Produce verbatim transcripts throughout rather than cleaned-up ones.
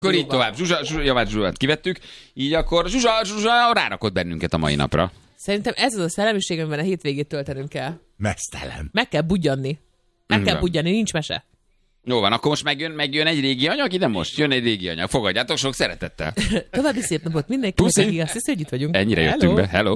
Akkor így tovább. Zsuzsa, Zsuzsa, javát Zsuzsát kivettük, így akkor Zsuzsa, Zsuzsa rárakott bennünket a mai napra. Szerintem ez az a szellemiségem, amiben a hétvégét töltenünk kell. Mesztelen. Meg kell budjanni. Meg Mm, kell van. budjanni, nincs mese. Jó van, akkor most megjön, megjön egy régi anyag, ide most jön egy régi anyag. Fogadjátok sok szeretettel. További szép napot mindenkinek, Puszi. aki azt hiszi, hogy itt vagyunk. Ennyire jöttünk be. Hello.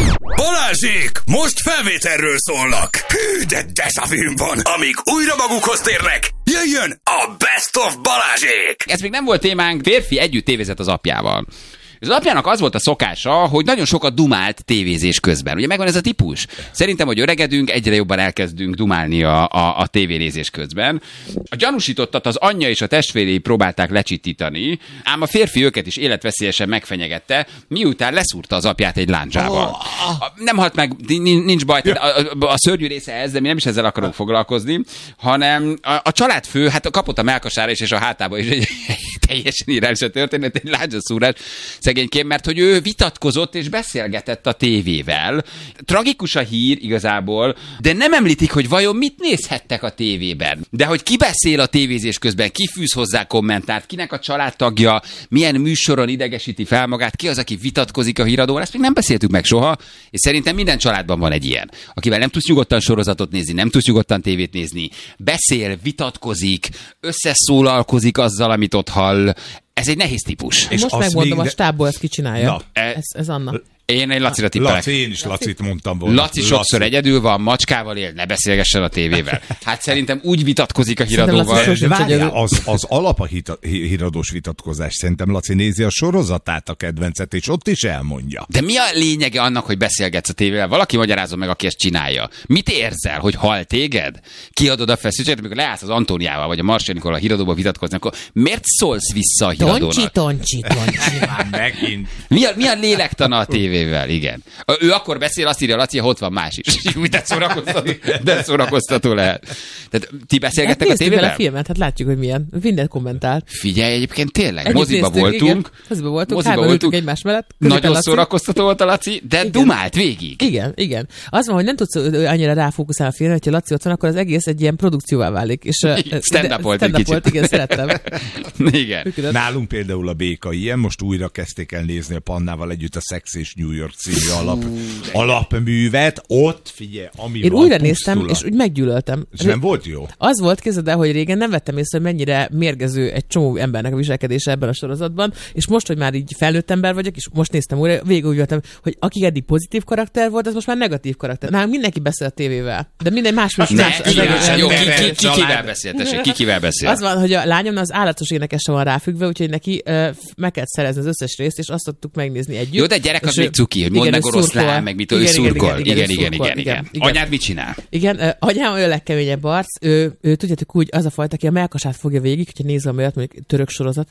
Balázsék, most felvételről szólnak. Hű, de deszavűn van. Amíg újra magukhoz térnek, jöjjön a Best of Balázsék. Ez még nem volt témánk, férfi együtt tévézett az apjával. Az apjának az volt a szokása, hogy nagyon sokat dumált tévézés közben. Ugye megvan ez a típus? Szerintem, hogy öregedünk, egyre jobban elkezdünk dumálni a, a, a tévénézés közben. A gyanúsítottat az anyja és a testvérei próbálták lecsitítani, ám a férfi őket is életveszélyesen megfenyegette, miután leszúrta az apját egy lándzsával. Oh. Nem halt meg, nincs baj, a, a, a szörnyű része ez, de mi nem is ezzel akarunk foglalkozni, hanem a, a családfő, hát kapott a mellkasára is és a hátába is egy, egy teljesen irányos történet, egy lándzsaszúrás szegényként, mert hogy ő vitatkozott és beszélgetett a tévével. Tragikus a hír igazából, de nem említik, hogy vajon mit nézhettek a tévében. De hogy ki beszél a tévézés közben, ki fűz hozzá kommentárt, kinek a családtagja, milyen műsoron idegesíti fel magát, ki az, aki vitatkozik a híradóval, ezt még nem beszéltük meg soha, és szerintem minden családban van egy ilyen, akivel nem tudsz nyugodtan sorozatot nézni, nem tudsz nyugodtan tévét nézni, beszél, vitatkozik, összeszólalkozik azzal, amit ott hall. Ez egy nehéz típus. És most megmondom, de... a stábból ezt ki csinálja. Na. Ez, ez Anna. Én egy Lacira tippelek. Laci, én is Lacit mondtam volna. Laci sokszor Laci. Egyedül van, macskával él, ne beszélgessen a tévével. Hát szerintem úgy vitatkozik a híradóval. De várjál, az, az alap a hita, híradós vitatkozás. Szerintem Laci nézi a sorozatát, a kedvencet, és ott is elmondja. De mi a lényege annak, hogy beszélgetsz a tévével? Valaki magyarázza meg, aki ezt csinálja. Mit érzel, hogy hal téged? Kiadod a feszültséget, amikor leállsz az Antóniával, vagy a Marsianikol a híradóba vitatkozni, akkor miért szólsz vissza a híradónak? Toncsi, toncsi, toncsi. Megint. Mi a, mi a lélektana a tévével? Igen. Ő akkor beszél, azt írja Laci, ott van más is. De szórakoztató, de szórakoztató lehet. Tehát ti beszélgettek hát a tévével? El a filmet, hát látjuk, hogy milyen. Mindent kommentált. Figyelj, egyébként tényleg. Együtt Moziba néztük, voltunk. Igen. Moziba voltunk, hárman ültünk egymás mellett. Nagyon Laci. szórakoztató volt a Laci, de igen. Dumált végig. Igen, igen. Az van, hogy nem tudsz annyira ráfókuszálni a filmre, hogyha Laci ott van, akkor az egész egy ilyen produkcióvá válik. És stand-up volt egy kicsit. Volt, igen, szerettem. Igen. Nálunk például a Béka ilyen, most újra kezdték el nézni a Pannával együtt a Sex és New York című alap, alapművet. Ott, figyelj, ami Én van, újra pusztula. néztem, és úgy meggyűlöltem. És nem volt jó? Az volt, képzeld el, hogy régen nem vettem észre, hogy mennyire mérgező egy csomó embernek a viselkedése ebben a sorozatban, és most, hogy már így felnőtt ember vagyok, és most néztem újra, végig úgy voltam, hogy aki eddig pozitív karakter volt, az most már negatív karakter. Nálunk mindenki beszél a tévével, de minden más most ne, más. ki, jó, ki, ki, ki, kivel beszél, tessék, ki kivel beszél? Az van, hogy a lányom az állatos énekese van ráfüggve, úgyhogy neki uh, meg kellett szerezni az összes részt, és azt tudtuk megnézni együtt. Jó, de gyerek az még cuki, hogy mondd meg oroszlán, meg mit, ő szurkol. Igen, igen, igen, igen. Anyád mit csinál? Igen, uh, anyám ő a legkeményebb arc, ő, ő tudjátok úgy, az a fajta, aki a melkasát fogja végig, hogyha nézem olyat, mondjuk török sorozat.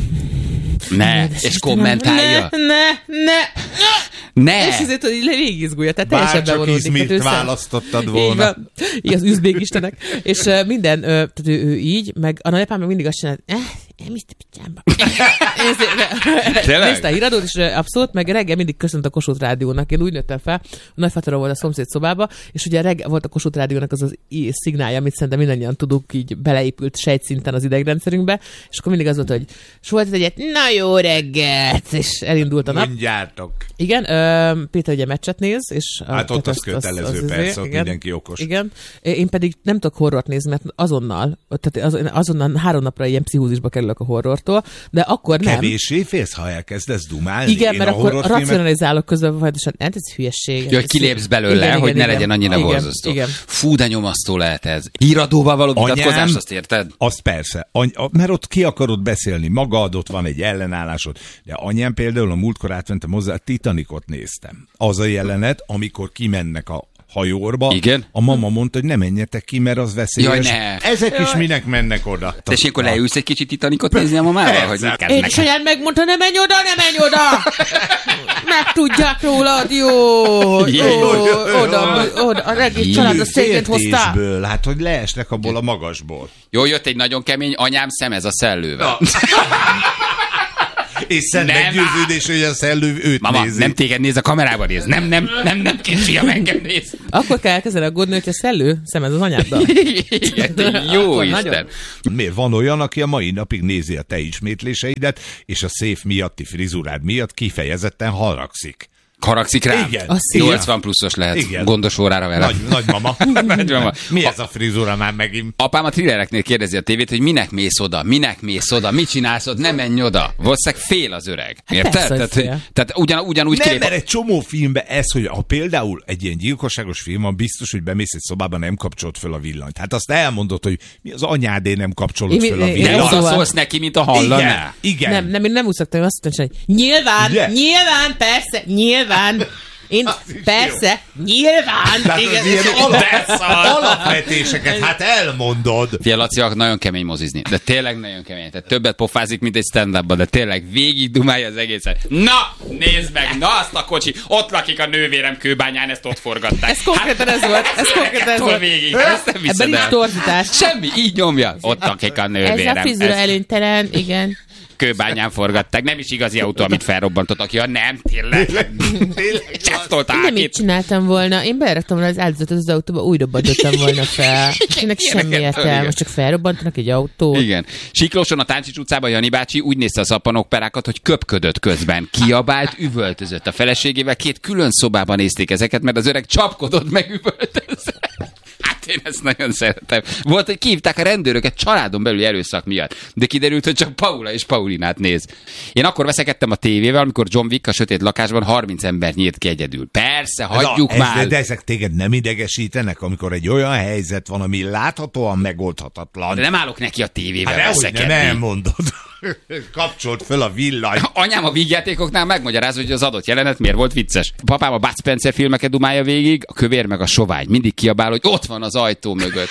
Ne, és kommentálja. Ne, ne, ne. Ne! És ezért, hogy végigizgulja, tehát teljesen bevonódik. Bárcsak Izmirt választottad volna. Így az üzbék istenek. És uh, minden, uh, tehát ő, ő így, meg a nagyapám meg mindig azt csinál, eh, én miszti pityámba. Nézte a híradót, és uh, abszolút, meg reggel mindig köszönt a Kossuth Rádiónak. Én úgy nőttem fel, a nagyfaterom volt a szomszéd szobába, és ugye reggel volt a Kossuth Rádiónak az az szignálja, amit szerintem mindannyian tudunk, így beleépült sejtszinten az idegrendszerünkbe, és akkor mindig az volt, hogy és volt egyet, na jó reggelt, és elindult a nap. Mondjátok. Igen, uh, Péter ugye meccset néz, és... Hát ott az kötelező, persze, ott mindenki okos. Igen, én pedig nem tudok horrort nézni, mert azonnal, tehát az, azonnal három napra ilyen pszichózisba kerülök a horrortól, de akkor nem. Kevéssé félsz, ha elkezdesz dumálni? Igen, én mert akkor horrorfilmet... racionalizálok közben, folyamatosan, hát ez hülyesség. Jó, hogy kilépsz belőle, igen, hogy igen, ne legyen annyira borzasztó. Fú, de nyomasztó lehet ez. Híradóval való vitatkozás, azt érted? Azt persze, Any- mert ott ki akarod beszélni magad, ott van egy ellenállásod. De anyám például a múltkor átmentem hozzá, a Titanicot néztem. Az a jelenet, amikor kimennek a hajóba. Igen? A mama mondta, hogy ne menjetek ki, mert az veszélyes. Jaj, ne. Ezek Jaj. is minek mennek oda. De és akkor leülsz egy kicsit Titanicot nézni a mamával? Hogy mit én is olyan megmondta, ne menj oda, ne menj oda! Megtudják rólad, jó! Jó, oda, oda, a regész család a széket hoztál. Hát, hogy leesnek abból a magasból. Jó, jött egy nagyon kemény anyám szemez a szellővel. És szent meggyőződés, hogy a szellő őt Mama, nézi. nem téged néz, a kamerában néz. Nem, nem, nem, nem, kisfiam, engem néz. Akkor kell elkezdeni aggódni, hogyha szellő szemez az anyáddal. Jó Akkor Isten. nagyon. Miért van olyan, aki a mai napig nézi a te ismétléseidet, és a szép miatti frizurád miatt kifejezetten haragszik? Haragszik rám? Igen. A szív. nyolcvan pluszos lehet. Igen. Gondos órára vele. Nagy, nagymama. Nagymama. Mi ez a frizura már megint? Apám a thrillereknél kérdezi a tévét, hogy minek mész oda, minek mész oda, mit csinálsz ott, nem menj oda. Valószínűleg fél az öreg. Hát Érted? persze, hogy Tehát, fél. tehát ugyan, ugyanúgy Nem, kilép. mert egy csomó filmben ez, hogy ha például egy ilyen gyilkosságos film van, biztos, hogy bemész egy szobába, nem kapcsolod föl a villanyt. Hát azt elmondod, hogy mi az anyádé nem kapcsolod Én- föl a én- De én- villanyt. oda Szóval- szólsz neki, mint a hallaná. Igen. Nem, nem, én nem úgy szoktam, azt mondtam, hogy nyilván, De. nyilván, persze, nyilván. Én, persze, nyilván. Tehát Igen, az ilyen és- alap, De szar. alapvetéseket, hát elmondod. Fia, Laci nagyon kemény mozizni, de tényleg nagyon kemény. Tehát többet pofázik, mint egy stand-upban, de tényleg végig dumálja az egészet. Na, nézd meg, na azt a kocsi, ott lakik a nővérem Kőbányán, ezt ott forgatták. Ez konkrétan ez volt, ez konkrétan ez volt. Végig, ezt nem viszed Ebben nincs el. torzítás. Semmi, így nyomja. Ott lakik a Ez nővérem. a frizura Ezt előnytelen, igen. Kőbányán forgatták. Nem is igazi autó, amit felrobbantottak. Ja, nem, tényleg. Csesztolták Nem így itt. csináltam volna. Én beraktam volna az áldozatot az autóba, úgy robbantottam volna fel. Ennek semmi Ilyeneket, értelme, igen. most csak felrobbantanak egy autót. Igen. Siklóson a Táncsics utcában Jani bácsi úgy nézte a szappanopperákat, hogy köpködött közben. Kiabált, üvöltözött a feleségével. Két külön szobában nézték ezeket, mert az öreg csapkodott meg üvöltözött. Hát én ezt nagyon szeretem. Volt, hogy kihívták a rendőröket családon belüli erőszak miatt, de kiderült, hogy csak Paula és Paulinát néz. Én akkor veszekedtem a tévével, amikor John Wick a sötét lakásban harminc ember nyírt ki egyedül. Persze, hagyjuk Na, már. ez, de ezek téged nem idegesítenek, amikor egy olyan helyzet van, ami láthatóan megoldhatatlan. De nem állok neki a tévével Hát dehogy nem veszekedni. elmondod. Kapcsolt föl a villany. Anyám a vígjátékoknál megmagyarázza, hogy az adott jelenet miért volt vicces. Papám a Bud Spencer filmeket dumálja végig, a kövér meg a sovány. Mindig kiabál, hogy ott van az ajtó mögött.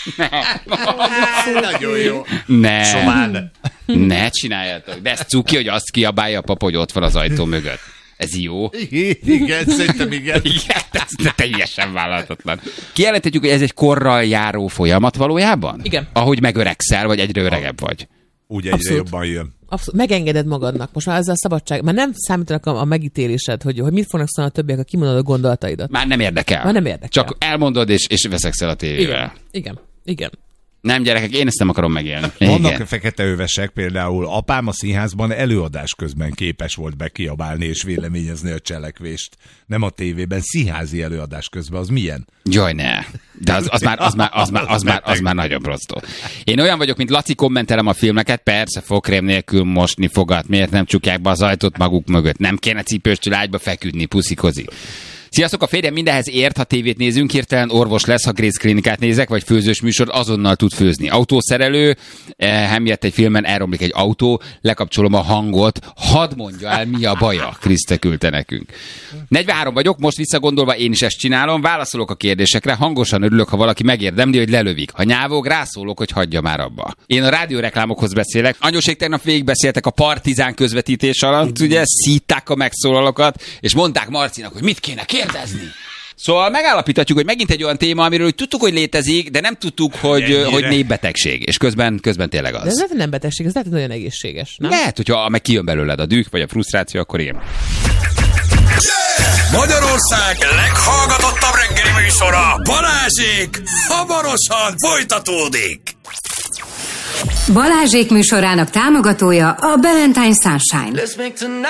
Nagyon jó. Ne, Somán. ne csináljátok. De ez cuki, hogy azt kiabálja a papa, hogy ott van az ajtó mögött. Ez jó. Igen, szerintem igen. Igen, ez de teljesen vállalhatatlan. Kijelenthetjük, hogy ez egy korral járó folyamat valójában? Igen. Ahogy megöregszel, vagy egyre öregebb vagy. Úgy egyre Abszolút. jobban jön. Abszolút, megengeded magadnak. Most már ezzel a szabadság, már nem számítanak a, a megítélésed, hogy, hogy mit fognak szólni a többiek, ha kimondod a gondolataidat. Már nem érdekel. Már nem érdekel. Csak elmondod, és, és veszekszel a tévével. Igen, igen, igen. Nem, gyerekek, én ezt nem akarom megélni. Vannak Igen. fekete övesek, például apám a színházban előadás közben képes volt bekiabálni és véleményezni a cselekvést. Nem a tévében, színházi előadás közben. Az milyen? Jaj, ne. De az, az, már, az, már, az, már, az, már, az már nagyon prostó. Én olyan vagyok, mint Laci, kommentelem a filmeket, persze fogkrém nélkül mosni fogat, miért nem csukják be az ajtót maguk mögött, nem kéne cipőstől ágyba feküdni, puszikozik. Sziasztok, a férjem mindenhez ért, ha tévét nézünk, hirtelen orvos lesz, ha Grace klinikát nézek, vagy főzős műsor, azonnal tud főzni. Autószerelő, eh, miatt egy filmen elromlik egy autó, lekapcsolom a hangot, hadd mondja el, mi a baja, Kriszte küldte nekünk. negyvenhárom vagyok, most visszagondolva én is ezt csinálom, válaszolok a kérdésekre, hangosan örülök, ha valaki megérdemli, hogy lelövik. Ha nyávog, rászólok, hogy hagyja már abba. Én a rádióreklámokhoz beszélek. Anyósék tegnap végigbeszéltek a Partizán közvetítés alatt, ugye szítták a megszólalókat, és mondták Marcinak, hogy mit kéne kérdezni. Szóval megállapíthatjuk, hogy megint egy olyan téma, amiről tudtuk, hogy létezik, de nem tudtuk, hogy, hogy népbetegség. És közben, közben tényleg De ez az. lehet, hogy nem betegség, ez lehet, hogy nagyon egészséges, nem? Lehet, hogyha meg kijön belőled a düh, vagy a frusztráció, akkor igen. Magyarország leghallgatottabb reggeli műsora, Balázsék, hamarosan folytatódik. Balázsék műsorának támogatója a Valentine Sunshine.